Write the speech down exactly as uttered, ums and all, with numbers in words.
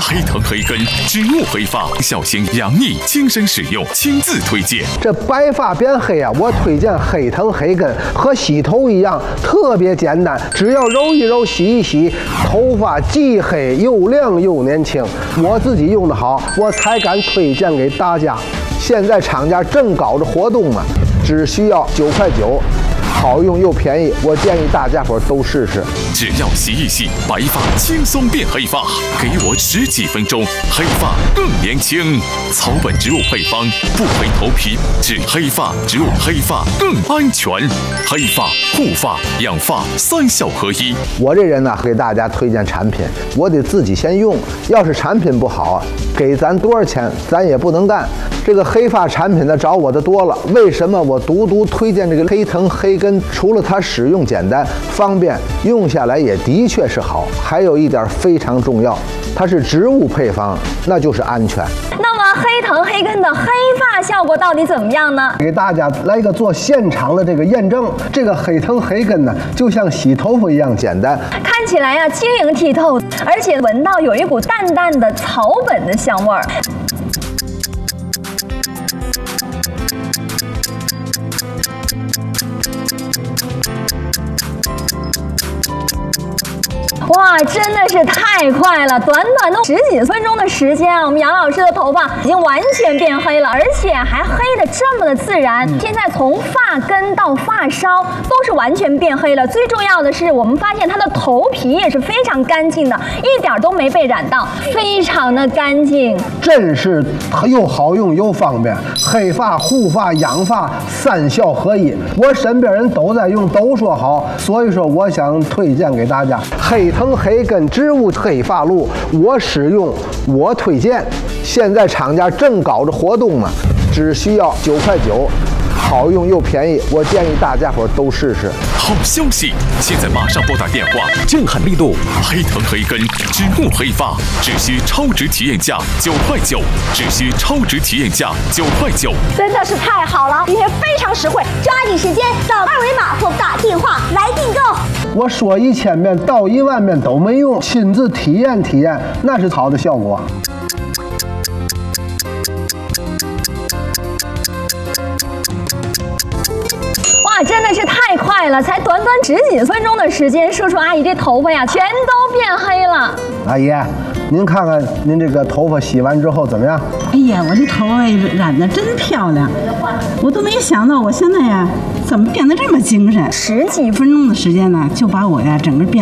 黑藤黑根植物黑发，小型洋溢，亲身使用，亲自推荐。 这白发变黑啊，我推荐黑藤黑根，和洗头一样，特别简单，只要揉一揉，洗一洗，头发既黑又亮又年轻。我自己用的好，我才敢推荐给大家。现在厂家正搞着活动呢，只需要九块九。好用又便宜，我建议大家伙都试试。 只要洗一洗，白发轻松变黑发，给我十几分钟，黑发更年轻。草本植物配方，不黑头皮，治黑发，植物黑发更安全。黑发、护发、养发三效合一。 我这人呢，给大家推荐产品，我得自己先用。要是产品不好啊，给咱多少钱，咱也不能干。这个黑发产品呢，找我的多了。为什么我独独推荐这个黑藤黑根？除了它使用简单方便，用下来也的确是好。还有一点非常重要，它是植物配方，那就是安全。 那么黑藤黑根的黑发效果到底怎么样呢？ 给大家来一个做现场的这个验证。这个黑藤黑根呢，就像洗头发一样简单， 看起来呀、啊、晶莹剔透，而且闻到有一股淡淡的草本的香味儿。哇，真的是太快了！短短的十几分钟的时间啊，我们杨老师的头发已经完全变黑了，而且还黑的这么的自然。嗯、现在从发根到发梢都是完全变黑了。最重要的是，我们发现它的头皮也是非常干净的，一点都没被染到，非常的干净。 真是又好用又方便，黑发、护发、养发三效合一。我身边人都在用，都说好，所以说我想推荐给大家黑藤黑根植物黑发露，我使用，我推荐。现在厂家正搞着活动呢，只需要九块九，好用又便宜，我建议大家伙都试试。 好消息！现在马上拨打电话，震撼力度，黑藤黑根植物黑发，只需超值体验价九块九，只需超值体验价九块九， 真的是太好了，并且非常实惠，抓紧时间扫二维码或打电话来订购。 我说一千遍道一万遍都没用，亲自体验体验，那是好的效果。 哇，真的是太快了！才短短十几分钟的时间，叔叔阿姨这头发呀，全都变黑了。 阿姨，您看看您这个头发洗完之后怎么样？ 哎呀，我这头发染得真漂亮，我都没想到我现在呀，怎么变得这么精神？十几分钟的时间呢，就把我呀整个变。